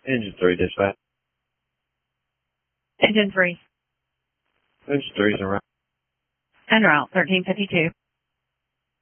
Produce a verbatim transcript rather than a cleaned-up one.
Engine three, dispatch. Engine three. Engine three is en route. En route, thirteen fifty-two.